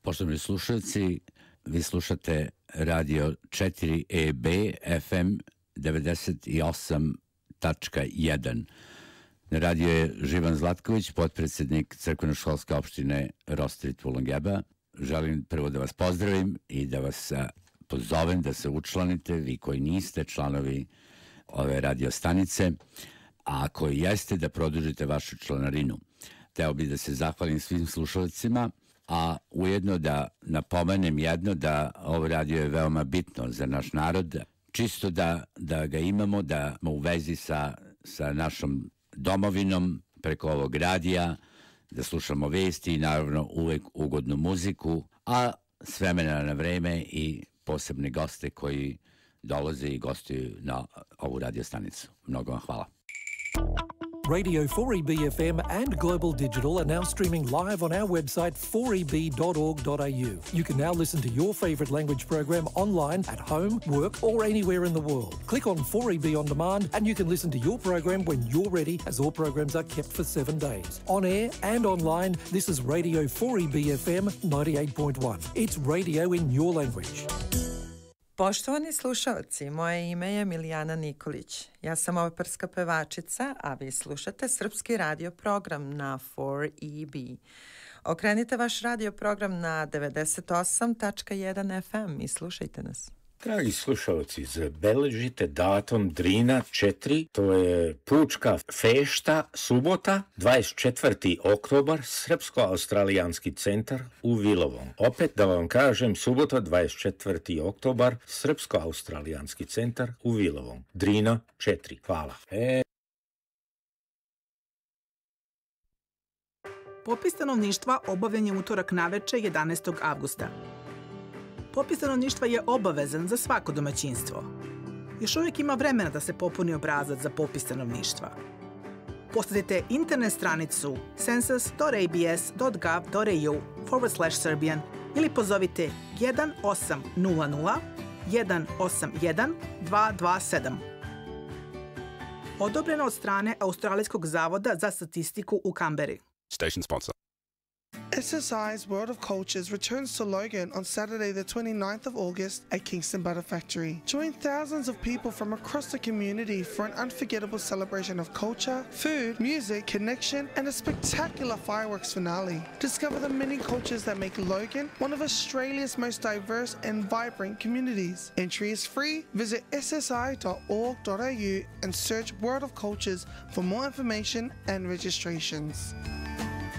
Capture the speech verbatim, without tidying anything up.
Poštovani slušalci, vi slušate radio četiri E B F M devedeset osam tačka jedan. Na radio je Živan Zlatković, potpredsjednik crkveno-školske opštine Rostrit-Vulangeba. Želim prvo da vas pozdravim i da vas pozovem da se učlanite, vi koji niste članovi ove radio stanice, a koji jeste da produžite vašu članarinu. Teo bih da se zahvalim svim slušalcima, a ujedno da napomenem jedno, da ovo radio je veoma bitno za naš narod, čisto da, da ga imamo, da smo u vezi sa, sa našom domovinom preko ovog radija, da slušamo vesti i naravno uvek ugodnu muziku, a s vremena na vreme i posebne goste koji dolaze i gostuju na ovu radio stanicu. Mnogo vam hvala. Radio four E B F M and Global Digital are now streaming live on our website four e b dot org dot a u. You can now listen to your favourite language program online, at home, work or anywhere in the world. Click on four E B On Demand and you can listen to your program when you're ready, as all programs are kept for seven days. On air and online, this is Radio four E B F M ninety-eight point one. It's radio in your language. Poštovani slušalci, moje ime je Milijana Nikolić. Ja sam operska pevačica, a vi slušate srpski radio program na four E B. Okrenite vaš radio program na devedeset osam tačka jedan F M i slušajte nas. Dragi slušalci, zabeležite datum Drina četiri, to je Pučka fešta, subota, dvadeset četvrti oktobar, Srpsko-australijanski centar u Vilovom. Opet da vam kažem, subota, dvadeset četvrti oktobar, Srpsko-australijanski centar u Vilovom. Drina četiri. Hvala. E... Popis stanovništva obavljen je utorak naveče jedanaestog avgusta. Popis stanovništva je obavezan za svako domaćinstvo. Još uvijek ima vremena da se popuni obrazac za popis stanovništva. Posetite internet stranicu census dot a b s dot gov dot a u forward slash Serbian ili pozovite jedan osam nula nula jedan osam jedan dva dva sedam. Odobreno od strane Australijskog zavoda za statistiku u Kamberi. Station sponsor. S S I's World of Cultures returns to Logan on Saturday the twenty-ninth of August at Kingston Butter Factory. Join thousands of people from across the community for an unforgettable celebration of culture, food, music, connection, and a spectacular fireworks finale. Discover the many cultures that make Logan one of Australia's most diverse and vibrant communities. Entry is free. Visit s s i dot org dot a u and search World of Cultures for more information and registrations.